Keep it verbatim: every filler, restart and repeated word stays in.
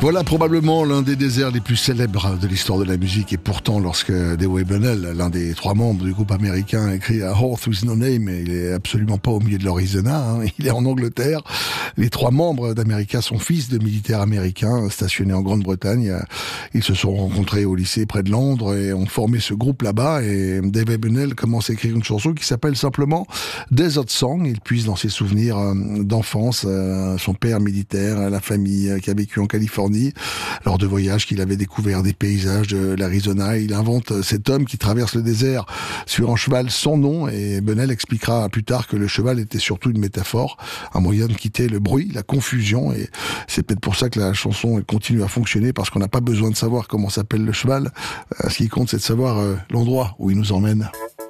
Voilà probablement l'un des déserts les plus célèbres de l'histoire de la musique, et pourtant lorsque Dewey Bunnell, l'un des trois membres du groupe américain, écrit A Horse with No Name, il est absolument pas au milieu de l'Arizona, hein, il est en Angleterre. Les trois membres d'America sont fils de militaires américains stationnés en Grande-Bretagne. Ils se sont rencontrés au lycée près de Londres et ont formé ce groupe là-bas, et Dewey Bunnell commence à écrire une chanson qui s'appelle simplement Desert Song. Il puise dans ses souvenirs d'enfance, son père militaire, la famille qui a vécu en Californie, lors de voyages qu'il avait découvert des paysages de l'Arizona. Il invente cet homme qui traverse le désert sur un cheval sans nom, et Bunnell expliquera plus tard que le cheval était surtout une métaphore, un moyen de quitter le bruit, la confusion, et c'est peut-être pour ça que la chanson elle continue à fonctionner, parce qu'on n'a pas besoin de savoir comment s'appelle le cheval. Ce qui compte, c'est de savoir l'endroit où il nous emmène.